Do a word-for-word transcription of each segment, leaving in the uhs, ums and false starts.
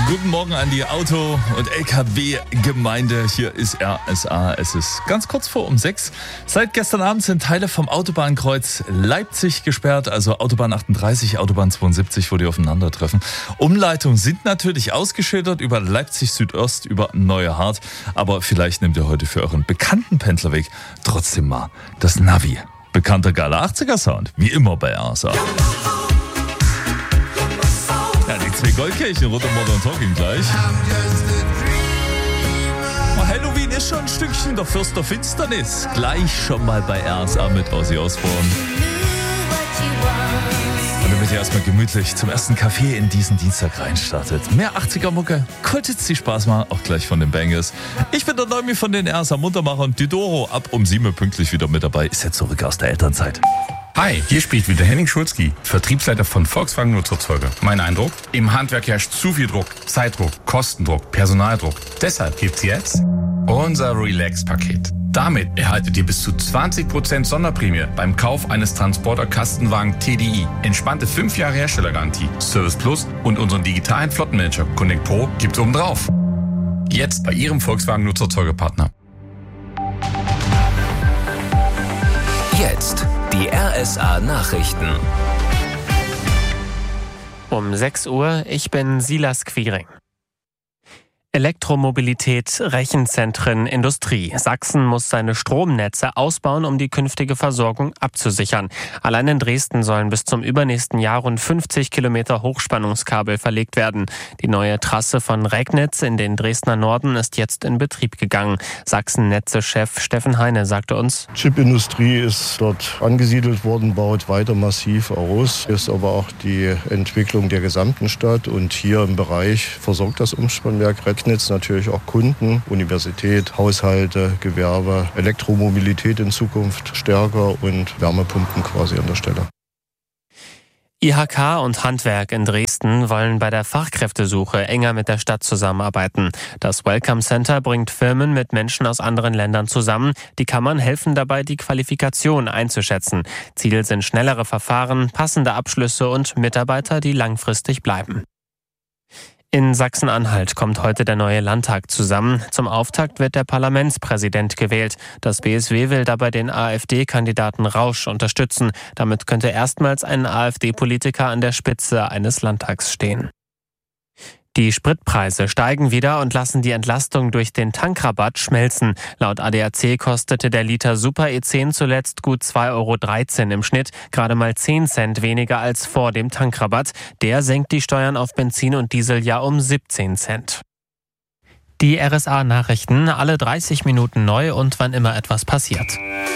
Guten Morgen an die Auto- und L K W-Gemeinde. Hier ist R S A. Es ist ganz kurz vor um sechs. Seit gestern Abend sind Teile vom Autobahnkreuz Leipzig gesperrt, also Autobahn achtunddreißig, Autobahn zweiundsiebzig, wo die aufeinandertreffen. Umleitungen sind natürlich ausgeschildert über Leipzig Südost, über Neue Hart. Aber vielleicht nehmt ihr heute für euren bekannten Pendlerweg trotzdem mal das Navi. Bekannter geiler achtziger-Sound, wie immer bei R S A. Ja, die zwei Goldkirchen rund um Modern Talking gleich. Oh, Halloween ist schon ein Stückchen der Fürst der Finsternis. Gleich schon mal bei R S A mit Ozzy Osbourne. Und damit ihr erstmal gemütlich zum ersten Kaffee in diesen Dienstag reinstartet. Mehr achtziger-Mucke, kultet sie Spaß mal, auch gleich von den Bangers. Ich bin der Neumi von den R S A-Muntermachern. Die Doro ab um sieben pünktlich wieder mit dabei. Ist ja zurück aus der Elternzeit. Hi, hier spricht wieder Henning Schulzki, Vertriebsleiter von Volkswagen Nutzerzeuger. Mein Eindruck? Im Handwerk herrscht zu viel Druck, Zeitdruck, Kostendruck, Personaldruck. Deshalb gibt's jetzt unser Relax-Paket. Damit erhaltet ihr bis zu zwanzig Prozent Sonderprämie beim Kauf eines Transporter-Kastenwagen T D I. Entspannte fünf Jahre Herstellergarantie, Service Plus und unseren digitalen Flottenmanager Connect Pro gibt's obendrauf. Jetzt bei Ihrem Volkswagen Nutzerzeugerpartner. Jetzt die R S A-Nachrichten. Um sechs Uhr, ich bin Silas Quiring. Elektromobilität, Rechenzentren, Industrie. Sachsen muss seine Stromnetze ausbauen, um die künftige Versorgung abzusichern. Allein in Dresden sollen bis zum übernächsten Jahr rund fünfzig Kilometer Hochspannungskabel verlegt werden. Die neue Trasse von Regnitz in den Dresdner Norden ist jetzt in Betrieb gegangen. Sachsen-Netze-Chef Steffen Heine sagte uns: Chipindustrie ist dort angesiedelt worden, baut weiter massiv aus. Ist aber auch die Entwicklung der gesamten Stadt. Und hier im Bereich versorgt das Umspannwerk Regnitz natürlich auch Kunden, Universität, Haushalte, Gewerbe, Elektromobilität in Zukunft stärker und Wärmepumpen quasi an der Stelle. I H K und Handwerk in Dresden wollen bei der Fachkräftesuche enger mit der Stadt zusammenarbeiten. Das Welcome Center bringt Firmen mit Menschen aus anderen Ländern zusammen. Die Kammern helfen dabei, die Qualifikation einzuschätzen. Ziel sind schnellere Verfahren, passende Abschlüsse und Mitarbeiter, die langfristig bleiben. In Sachsen-Anhalt kommt heute der neue Landtag zusammen. Zum Auftakt wird der Parlamentspräsident gewählt. Das B S W will dabei den AfD-Kandidaten Rausch unterstützen. Damit könnte erstmals ein AfD-Politiker an der Spitze eines Landtags stehen. Die Spritpreise steigen wieder und lassen die Entlastung durch den Tankrabatt schmelzen. Laut A D A C kostete der Liter Super E zehn zuletzt gut zwei Euro dreizehn im Schnitt, gerade mal zehn Cent weniger als vor dem Tankrabatt. Der senkt die Steuern auf Benzin und Diesel ja um siebzehn Cent. Die R S A-Nachrichten, alle dreißig Minuten neu und wann immer etwas passiert.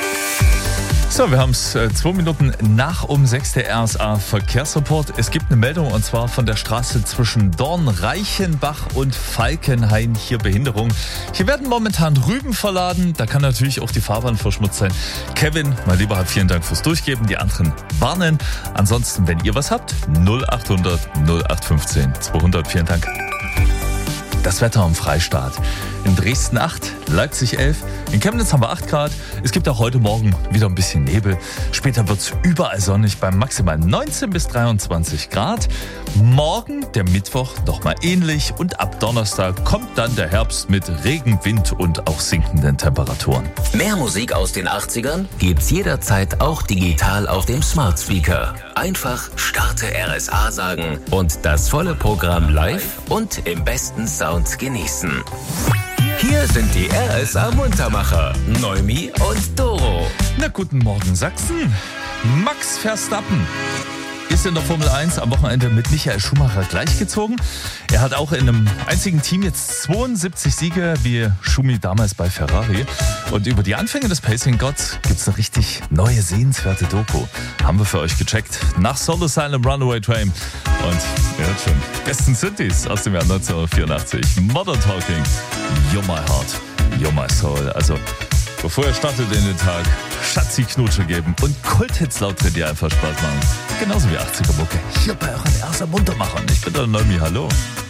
So, wir haben es äh, zwei Minuten nach um sechs, der R S A-Verkehrsreport. Es gibt eine Meldung und zwar von der Straße zwischen Dornreichenbach und Falkenhain. Hier Behinderung. Hier werden momentan Rüben verladen. Da kann natürlich auch die Fahrbahn verschmutzt sein. Kevin, mein Lieber, vielen Dank fürs Durchgeben. Die anderen warnen. Ansonsten, wenn ihr was habt, null achthundert null acht fünfzehn zweihundert. Vielen Dank. Das Wetter am Freistaat. In Dresden acht, Leipzig elf, in Chemnitz haben wir acht Grad. Es gibt auch heute Morgen wieder ein bisschen Nebel. Später wird es überall sonnig bei maximal neunzehn bis dreiundzwanzig Grad. Morgen, der Mittwoch, nochmal ähnlich. Und ab Donnerstag kommt dann der Herbst mit Regen, Wind und auch sinkenden Temperaturen. Mehr Musik aus den achtzigern gibt's jederzeit auch digital auf dem Smart Speaker. Einfach Starte R S A sagen und das volle Programm live und im besten Sound genießen. Hier sind die R S A-Muntermacher, Neumi und Doro. Na, guten Morgen Sachsen. Max Verstappen ist in der Formel eins am Wochenende mit Michael Schumacher gleichgezogen. Er hat auch in einem einzigen Team jetzt zweiundsiebzig Siege wie Schumi damals bei Ferrari. Und über die Anfänge des Pacing-Gods gibt es eine richtig neue, sehenswerte Doku. Haben wir für euch gecheckt. Nach Soul Asylum, Runaway Train. Und ihr hört schon, besten Synthes aus dem Jahr neunzehnhundertvierundachtzig. Modern Talking, You're My Heart, You're My Soul. Also, bevor ihr startet in den Tag, Schatzi-Knutsche geben und Kulthits laut drin, die einfach Spaß machen. Genauso wie achtziger-Mucke hier bei euren R S A-Muntermachern. Ich bin der Neumi, hallo.